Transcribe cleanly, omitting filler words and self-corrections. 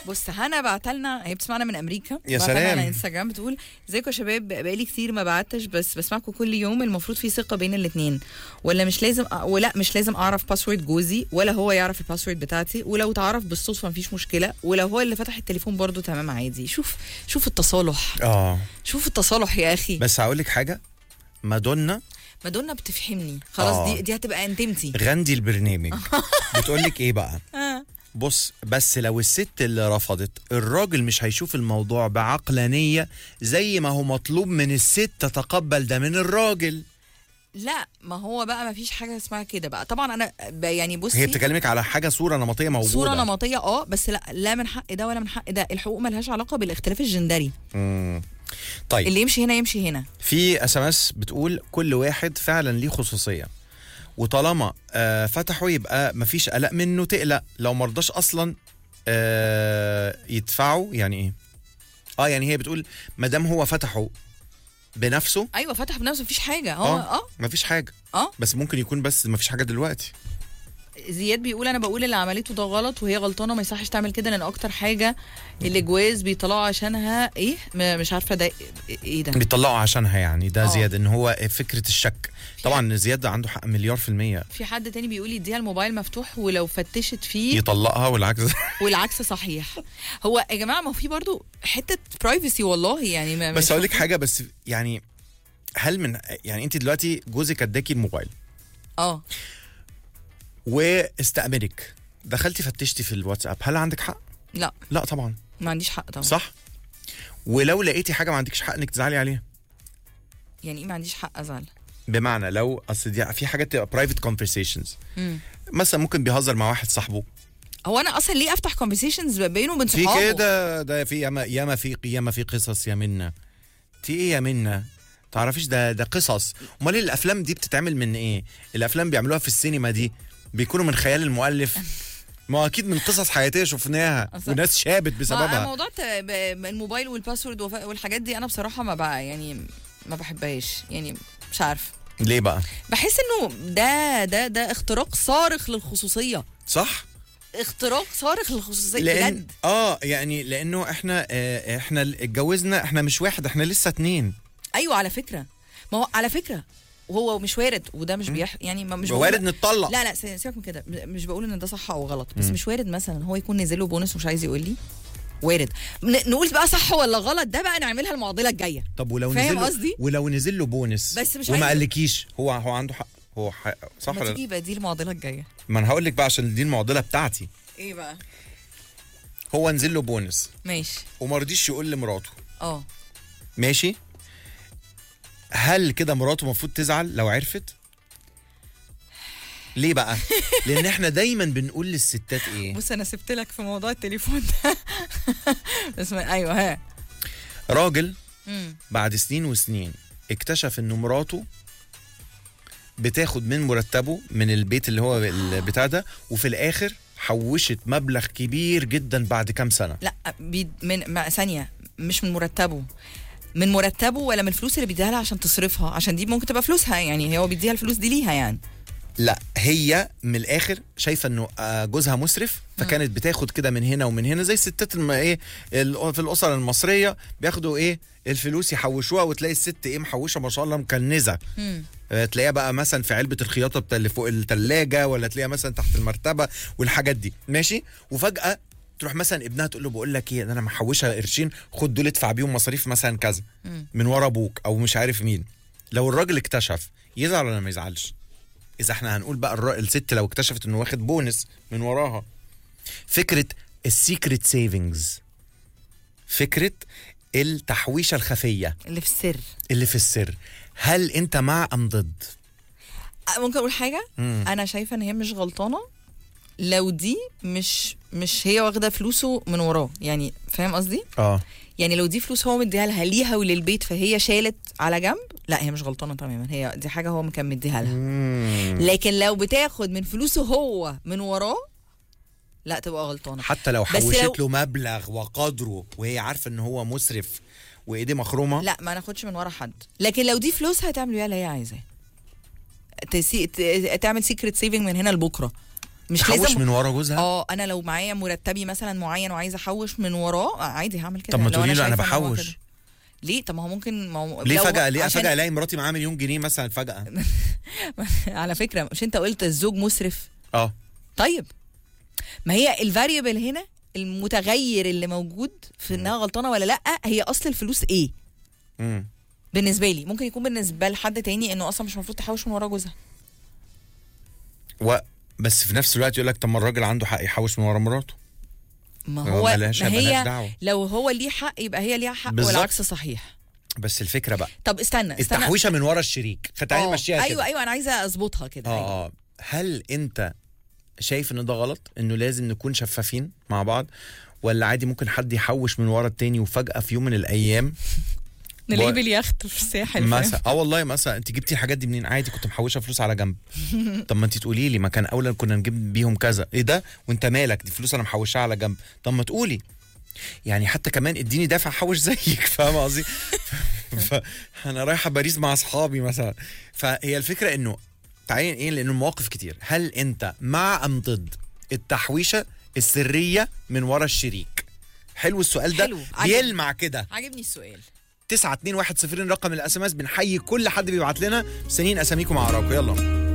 بص هنا بعتلنا، هي بتسمعنا من امريكا، يا بعتلنا سلام. على انستغرام بتقول ازيكم يا شباب، بقالي كتير ما بعتش بس بسمعكم كل يوم، المفروض في ثقه بين الاثنين، ولا مش لازم مش لازم اعرف باسورد جوزي ولا هو يعرف الباسورد بتاعتي، ولو تعرف بالصدفه مفيش مشكله، ولو هو اللي فتح التليفون برضو تمام عادي. شوف التصالح، شوف التصالح يا اخي. بس هقول لك حاجه، مادونا بتفهمني خلاص. دي هتبقى انتمتي غندي البرنامج. بتقول لك ايه بقى؟ بص، بس لو الست اللي رفضت، الراجل مش هيشوف الموضوع بعقلانية زي ما هو مطلوب من الست تتقبل ده من الراجل. لا ما هو بقى ما فيش حاجه اسمها كده بقى. طبعا انا يعني بصي، هي بتكلمك على حاجة صورة نمطية موجودة، صوره نمطيه بس لا من حق ده ولا من حق ده. الحقوق ملهاش علاقه بالاختلاف الجندري. طيب اللي يمشي هنا يمشي هنا. في SMS بتقول كل واحد فعلا ليه خصوصية، وطالما فتحوا يبقى مفيش قلق منه تقلق، لو مرضاش اصلا يدفعوا. يعني ايه؟ يعني هي بتقول مادام هو فتحه بنفسه. ايوه فتح بنفسه مفيش حاجه. مفيش حاجه. بس ممكن يكون بس مفيش حاجه دلوقتي. زياد بيقول انا بقول اللي عملته ده غلط وهي غلطانه، ما يصحش تعمل كده، لان اكتر حاجه اللي جواز بيطلعوا عشانها ايه، مش عارفه ده ايه ده بيطلعوا عشانها. يعني ده زياد ان هو فكره الشك. طبعا زياد عنده حق 1,000,000%. في حد تاني بيقول يديها الموبايل مفتوح ولو فتشت فيه يطلقها، والعكس صحيح. هو يا جماعه ما في برضو حته برايفسي والله. يعني بس اقول لك حاجه، بس يعني هل يعني انت دلوقتي جوزك اداكي الموبايل واستأمنك، دخلتي فتشتي في الواتساب، هل عندك حق؟ لا طبعا ما عنديش حق طبعا. صح. ولو لقيتي حاجه ما عندكش حق انك تزعلي عليها. يعني ايه ما عنديش حق ازعل؟ بمعنى لو اصل دي في حاجات تبقى برايفت كونفرسيشنز، مثلا ممكن بيهزر مع واحد صاحبه. هو انا اصلا ليه افتح كونفرسيشنز بينه وبين صحابه؟ في كده، ده في ياما في قصص يا منى. ايه يا منى؟ تعرفيش ده قصص. امال الافلام دي بتتعمل من ايه؟ الافلام بيعملوها في السينما دي بيكونوا من خيال المؤلف. ما اكيد من قصص حياتيه شفناها وناس شابت بسببها. موضوع الموبايل والباسورد والحاجات دي انا بصراحه ما بقى يعني ما بحبهاش. يعني مش عارف ليه بقى. بحس انه ده اختراق صارخ للخصوصيه. صح، اختراق صارخ للخصوصيه بجد. يعني لانه احنا اتجوزنا، احنا مش واحد، احنا لسه 2. ايوه على فكره، ما هو على فكره وهو مش وارد، وده مش يعني مش وارد نتطلق. لا سيبك من كده، مش بقول ان ده صح او غلط، بس مش وارد مثلا هو يكون نزل له بونس ومش عايز يقول لي. وارد نقول بقى صح ولا غلط، ده بقى نعملها المعضله الجايه. طب ولو نزل له بونس بس مش وما قالكيش، هو عنده حق، هو حق صح ولا لا؟ تيجي بقى دي المعضله الجايه. ما انا هقول لك بقى عشان دي المعضله بتاعتي. ايه بقى؟ هو نزل له بونس ماشي وما رضيش يقول لمراته. ماشي. هل كده مراته المفروض تزعل لو عرفت؟ ليه بقى؟ لان احنا دايما بنقول للستات ايه؟ بص انا سبت لك في موضوع التليفون ده بس ايوه راجل بعد سنين وسنين اكتشف ان مراته بتاخد من مرتبه من البيت اللي هو البتاع ده، وفي الاخر حوشت مبلغ كبير جدا بعد كام سنه. لا من ثانيه، مش من مرتبه ولا من الفلوس اللي بيديها لها عشان تصرفها، عشان دي ممكن تبقى فلوسها، يعني هو بيديها الفلوس دي ليها يعني. لا هي من الاخر شايفه انه جوزها مسرف، فكانت بتاخد كده من هنا ومن هنا، زي الستات في الاسر المصريه بياخدوا الفلوس يحوشوها، وتلاقي الست محوشه ما شاء الله مكنزه. تلاقيها بقى مثلا في علبه الخياطه اللي فوق الثلاجه، ولا تلاقيها مثلا تحت المرتبه والحاجات دي ماشي. وفجاه تروح مثلا ابنها تقول له بقول لك ايه، انا محوشه قرشين، خد دول ادفع بيهم مصاريف مثلا كذا من ورا ابوك او مش عارف مين. لو الراجل اكتشف يزعل ولا ما يزعلش؟ اذا احنا هنقول بقى الست لو اكتشفت انه واخد بونس من وراها. فكره السيكريت سيفنجز، فكره التحويشه الخفيه اللي في السر، هل انت مع ام ضد؟ ممكن اقول حاجه. انا شايفه ان هي مش غلطانه لو دي مش هي واخده فلوسه من وراه، يعني فاهم قصدي؟ يعني لو دي فلوس هو مديها لها ليها وللبيت فهي شالت على جنب، لا هي مش غلطانه تماما، هي دي حاجه هو كان مديها لها. لكن لو بتاخد من فلوسه هو من وراه لا تبقى غلطانه، حتى لو حوشت له مبلغ وقدره وهي عارفه ان هو مسرف وايديه مخرومه. لا ما ناخدش من ورا حد، لكن لو دي فلوسها هتعمل بيها اللي هي عايزاه، تعمل سيكريت سيفنج من هنا لبكره. مش تحوش لازم من ورا جوزها. انا لو معايا مرتبي مثلا معين وعايزه احوش من وراه عادي هعمل كده. طب ما لو تقولي له انا شايفة إن هو بحوش. كده. ليه؟ طب ما هو ممكن ليه فجأة؟ ليه فجأة الاقي مراتي معاها مليون جنيه مثلا فجأة؟ على فكرة مش انت قلت الزوج مسرف؟ طيب ما هي الفاريبل هنا، المتغير اللي موجود في انها غلطانة ولا لا، هي اصل الفلوس ايه؟ بالنسبة لي ممكن يكون بالنسبة لحد تاني انه اصلا مش المفروض تحوش من ورا جوزها. بس في نفس الوقت يقول لك طب ما الراجل عنده حق يحوش من ورا مراته. ما هو ما هي لو هو ليه حق يبقى هي ليها حق، والعكس صحيح. بس الفكره بقى، طب استنى التحويشه من ورا الشريك، فتعالي نمشيها كده. ايوه انا عايزه اظبطها كده. هل انت شايف ان ده غلط، انه لازم نكون شفافين مع بعض، ولا عادي ممكن حد يحوش من ورا التاني وفجاه في يوم من الايام نلاقيه باليخت في الساحل مثلا؟ والله مثلا انت جبتي الحاجات دي منين؟ عادي كنت محوشه فلوس على جنب. طب ما انت تقولي لي، ما كان اولى كنا نجيب بيهم كذا. ايه ده؟ وانت مالك؟ دي فلوس انا محوشاها على جنب. طب ما تقولي يعني، حتى كمان اديني دافع احوش زيك، فاهم قصدي؟ انا رايحه باريس مع اصحابي مثلا. فهي الفكره انه تعين ايه، لانه المواقف كتير. هل انت مع ام ضد التحويشه السريه من ورا الشريك؟ حلو السؤال ده، بيلمع كده. عجبني السؤال. 9210 رقم الاس ام اس. بنحيي كل حد بيبعت لنا، مستنيين اساميكم مع اراءكم. يلا